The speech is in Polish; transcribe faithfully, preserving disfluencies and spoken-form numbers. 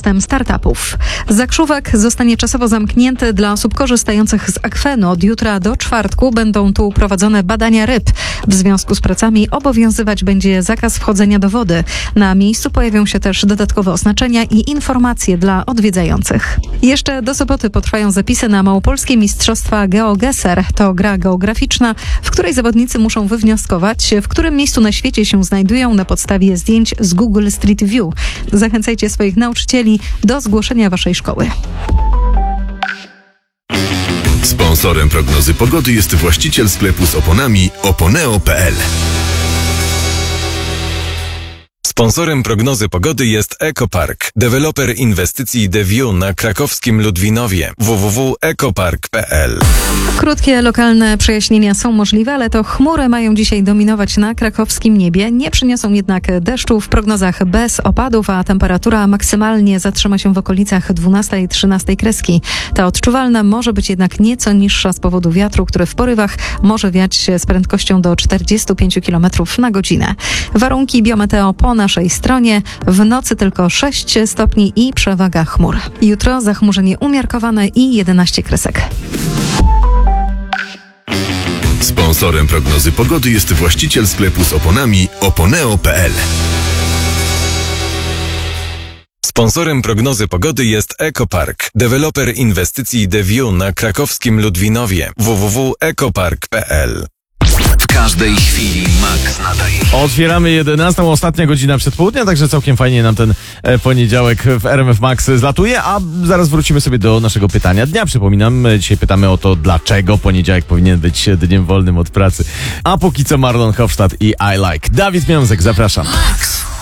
ekosystem startupów. Zakrzówek zostanie czasowo zamknięty dla osób korzystających z akwenu. Od jutra do czwartku będą tu prowadzone badania ryb. W związku z pracami obowiązywać będzie zakaz wchodzenia do wody. Na miejscu pojawią się też dodatkowe oznaczenia i informacje dla odwiedzających. Jeszcze do soboty potrwają zapisy na Małopolskie Mistrzostwa GeoGeser. To gra geograficzna, w której zawodnicy muszą wywnioskować, w którym miejscu na świecie się znajdują na podstawie zdjęć z Google Street View. Zachęcajcie swoich nauczycieli do zgłoszenia waszej szkoły. Sponsorem prognozy pogody jest właściciel sklepu z oponami oponeo kropka pe el. Sponsorem prognozy pogody jest Ekopark, deweloper inwestycji The View na krakowskim Ludwinowie. w w w kropka ekopark kropka pe el. Krótkie lokalne przejaśnienia są możliwe, ale to chmury mają dzisiaj dominować na krakowskim niebie. Nie przyniosą jednak deszczu, w prognozach bez opadów, a temperatura maksymalnie zatrzyma się w okolicach dwunastej trzynastej kreski. Ta odczuwalna może być jednak nieco niższa z powodu wiatru, który w porywach może wiać z prędkością do czterdziestu pięciu kilometrów na godzinę. Warunki biometeo po naszej stronie. W nocy tylko sześć stopni i przewaga chmur. Jutro zachmurzenie umiarkowane i jedenaście kresek. Sponsorem prognozy pogody jest właściciel sklepu z oponami oponeo kropka pe el. Sponsorem prognozy pogody jest Ekopark, deweloper inwestycji The View na krakowskim Ludwinowie. w w w kropka ekopark kropka pe el. W każdej chwili Max nadaje. Otwieramy jedenastą, ostatnia godzina przedpołudnia, także całkiem fajnie nam ten e, poniedziałek w R M F Max zlatuje, a zaraz wrócimy sobie do naszego pytania dnia. Przypominam, dzisiaj pytamy o to, dlaczego poniedziałek powinien być dniem wolnym od pracy. A póki co Marlon Hofstadt i I Like. Dawid Miązek, zapraszam. Max.